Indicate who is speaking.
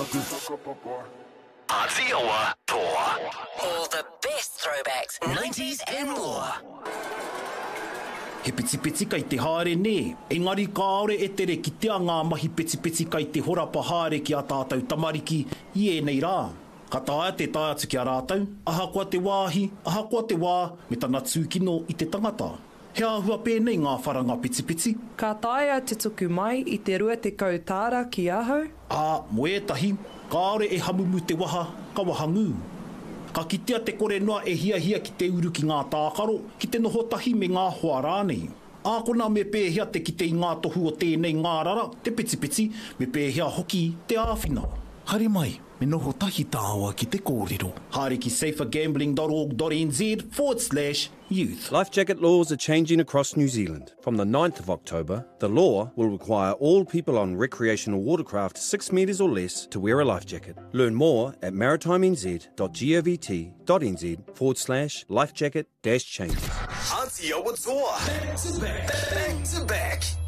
Speaker 1: Aotearoa Toa.
Speaker 2: All the best throwbacks, 90s and more.
Speaker 3: He piti kai te haere ne. Engari kāore e tere ki te ngā mahi piti kai te horapa haere ki a tātou tamariki i e nei rā. Ka tāia te tai atu ki a rātou, aha kua te wāhi, aha kua te wā, me tana tūkino i te tangata. He āhua pēnei ngā wharanga piti.
Speaker 4: Ka tāia te tuku mai i te rua te kautāra ki ahau.
Speaker 3: Mo etahi, kāore e hamumu te waha, ka wahangu. Ka kitea te kore noa e hia ki te uru ki ngā tākaro, ki te noho tahi me ngā hoa rānei. Ākona me pēhia te ki te i ngā tohu o tēnei ngā rara, te piti, me pēhia hoki te āwhina.
Speaker 5: Haere mai, me noho tahi tāua ki te kōrero.
Speaker 3: Haere ki safergambling.org.nz/youth.
Speaker 6: Life jacket laws are changing across New Zealand. From the 9th of October, the law will require all people on recreational watercraft 6 metres or less to wear a life jacket. Learn more at maritimenz.govt.nz/lifejacket-changes.
Speaker 1: Aotearoa Toa. Back to back.